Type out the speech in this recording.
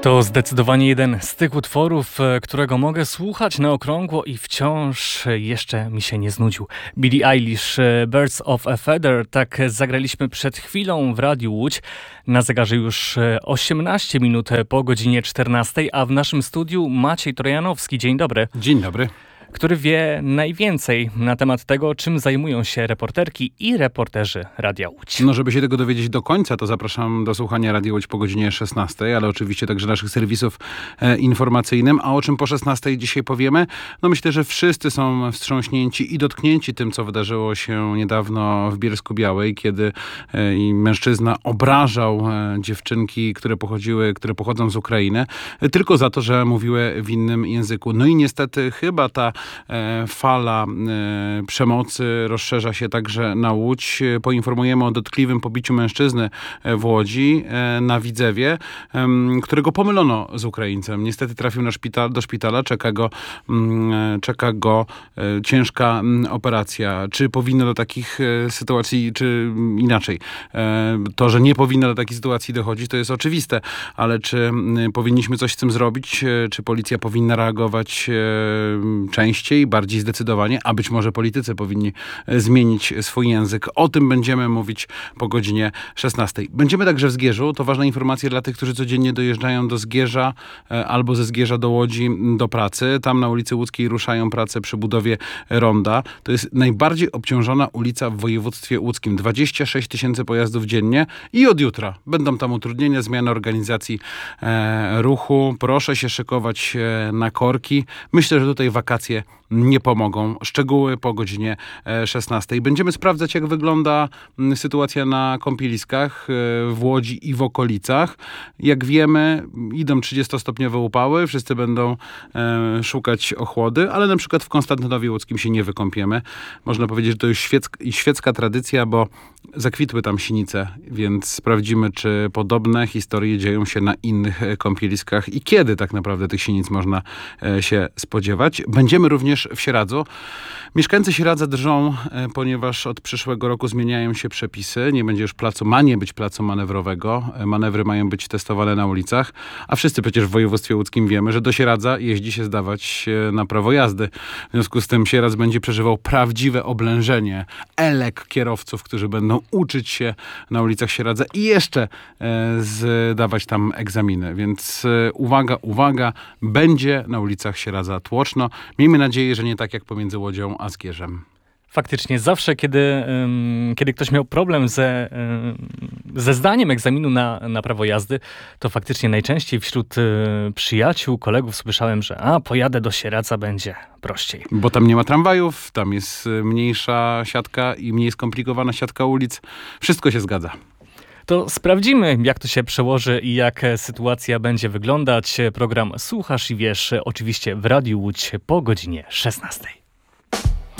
To zdecydowanie jeden z tych utworów, którego mogę słuchać na okrągło i wciąż jeszcze mi się nie znudził. Billie Eilish, Birds of a Feather, tak zagraliśmy przed chwilą w Radiu Łódź. Na zegarze już 18 minut po godzinie 14, a w naszym studiu Maciej Trojanowski. Dzień dobry. Dzień dobry. Który wie najwięcej na temat tego, czym zajmują się reporterki i reporterzy Radia Łódź. No, żeby się tego dowiedzieć do końca, to zapraszam do słuchania Radia Łódź po godzinie 16, ale oczywiście także naszych serwisów informacyjnym. A o czym po 16 dzisiaj powiemy? No myślę, że wszyscy są wstrząśnięci i dotknięci tym, co wydarzyło się niedawno w Bielsku-Białej, kiedy mężczyzna obrażał dziewczynki, które pochodzą z Ukrainy, tylko za to, że mówiły w innym języku. No i niestety chyba ta fala przemocy rozszerza się także na Łódź. Poinformujemy o dotkliwym pobiciu mężczyzny w Łodzi na Widzewie, którego pomylono z Ukraińcem. Niestety trafił do szpitala, czeka go ciężka operacja. Czy powinno do takich sytuacji, czy inaczej? To, że nie powinno do takiej sytuacji dochodzić, to jest oczywiste, ale czy powinniśmy coś z tym zrobić? Czy policja powinna reagować częściej, bardziej zdecydowanie, a być może politycy powinni zmienić swój język. O tym będziemy mówić po godzinie 16. Będziemy także w Zgierzu. To ważna informacja dla tych, którzy codziennie dojeżdżają do Zgierza albo ze Zgierza do Łodzi do pracy. Tam na ulicy Łódzkiej ruszają prace przy budowie ronda. To jest najbardziej obciążona ulica w województwie łódzkim. 26 tysięcy pojazdów dziennie i od jutra będą tam utrudnienia, zmiany organizacji ruchu. Proszę się szykować na korki. Myślę, że tutaj wakacje nie pomogą. Szczegóły po godzinie 16. Będziemy sprawdzać, jak wygląda sytuacja na kąpieliskach w Łodzi i w okolicach. Jak wiemy, idą 30-stopniowe upały. Wszyscy będą szukać ochłody, ale na przykład w Konstantynowie Łódzkim się nie wykąpiemy. Można powiedzieć, że to już świecka tradycja, bo zakwitły tam sinice, więc sprawdzimy, czy podobne historie dzieją się na innych kąpieliskach i kiedy tak naprawdę tych sinic można się spodziewać. Będziemy również w Sieradzu. Mieszkańcy Sieradza drżą, ponieważ od przyszłego roku zmieniają się przepisy. Nie będzie już ma nie być placu manewrowego. Manewry mają być testowane na ulicach, a wszyscy przecież w województwie łódzkim wiemy, że do Sieradza jeździ się zdawać na prawo jazdy. W związku z tym Sieradz będzie przeżywał prawdziwe oblężenie kierowców, którzy będą uczyć się na ulicach Sieradza i jeszcze zdawać tam egzaminy. Więc uwaga, będzie na ulicach Sieradza tłoczno. Miejmy nadzieję, że nie tak jak pomiędzy Łodzią a Zgierzem. Faktycznie, zawsze kiedy ktoś miał problem ze zdaniem egzaminu na prawo jazdy, to faktycznie najczęściej wśród przyjaciół, kolegów słyszałem, że pojadę do Sieradza, będzie prościej. Bo tam nie ma tramwajów, tam jest mniejsza siatka i mniej skomplikowana siatka ulic. Wszystko się zgadza. To sprawdzimy, jak to się przełoży i jak sytuacja będzie wyglądać. Program Słuchasz i Wiesz oczywiście w Radiu Łódź po godzinie 16.